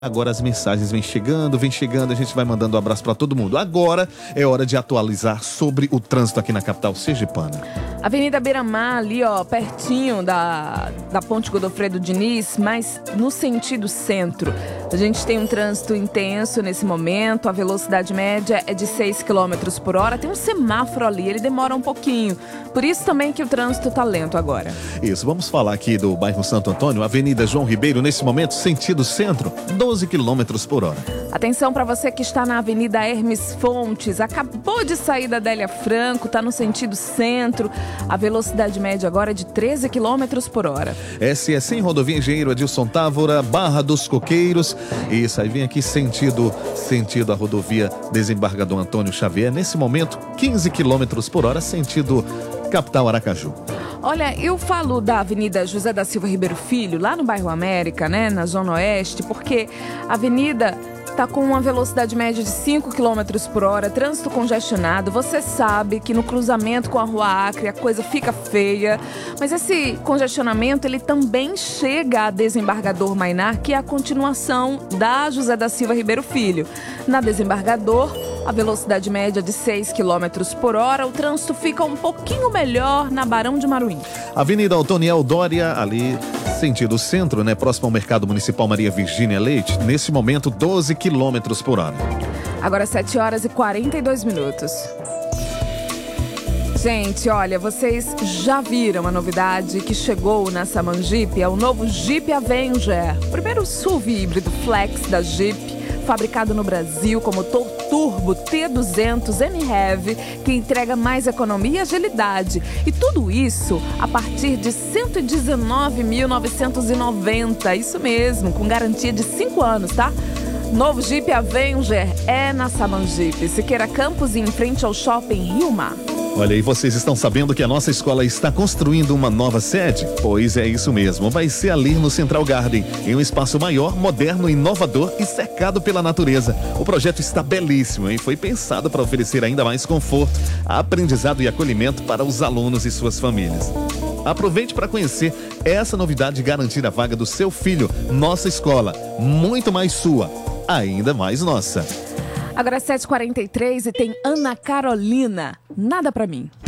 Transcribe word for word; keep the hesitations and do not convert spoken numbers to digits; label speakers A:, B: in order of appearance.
A: Agora as mensagens vêm chegando, vem chegando, a gente vai mandando um abraço para todo mundo. Agora é hora de atualizar sobre o trânsito aqui na capital sergipana.
B: Avenida Beira-Mar, ali ó, pertinho da, da Ponte Godofredo Diniz, mas no sentido centro. A gente tem um trânsito intenso nesse momento, a velocidade média é de seis quilômetros por hora, tem um semáforo ali, ele demora um pouquinho. Por isso também que o trânsito tá lento agora.
A: Isso, vamos falar aqui do bairro Santo Antônio, Avenida João Ribeiro, nesse momento, sentido centro, doze quilômetros por hora.
B: Atenção para você que está na Avenida Hermes Fontes, acabou de sair da Adélia Franco, está no sentido centro, a velocidade média agora é de treze quilômetros por hora.
A: S S em rodovia Engenheiro Adilson Távora, Barra dos Coqueiros, isso aí vem aqui sentido, sentido a rodovia Desembargador Antônio Xavier, nesse momento quinze quilômetros por hora, sentido capital Aracaju.
B: Olha, eu falo da Avenida José da Silva Ribeiro Filho, lá no bairro América, né, na Zona Oeste, porque a avenida está com uma velocidade média de cinco quilômetros por hora, trânsito congestionado. Você sabe que no cruzamento com a Rua Acre a coisa fica feia, mas esse congestionamento ele também chega a Desembargador Mainar, que é a continuação da José da Silva Ribeiro Filho. Na Desembargador, a velocidade média de seis quilômetros por hora, o trânsito fica um pouquinho melhor na Barão de Maruim.
A: Avenida Otoniel Dória, ali sentido centro, né, próximo ao Mercado Municipal Maria Virgínia Leite, nesse momento doze quilômetros por hora.
B: Agora sete horas e quarenta e dois minutos. Gente, olha, vocês já viram a novidade que chegou na Saman Jeep? É o novo Jeep Avenger, primeiro S U V híbrido flex da Jeep, fabricado no Brasil com motor turbo T duzentos M-Heavy, que entrega mais economia e agilidade. E tudo isso a partir de cento e dezenove mil novecentos e noventa, isso mesmo, com garantia de cinco anos, tá? Novo Jeep Avenger é na Saman Jeep, Siqueira Campos e em frente ao Shopping Rio Mar.
A: Olha, e vocês estão sabendo que a nossa escola está construindo uma nova sede? Pois é isso mesmo, vai ser ali no Central Garden, em um espaço maior, moderno, inovador e cercado pela natureza. O projeto está belíssimo e foi pensado para oferecer ainda mais conforto, aprendizado e acolhimento para os alunos e suas famílias. Aproveite para conhecer essa novidade e garantir a vaga do seu filho. Nossa escola, muito mais sua, ainda mais nossa.
B: Agora é sete e quarenta e três e tem Ana Carolina, Nada Pra Mim.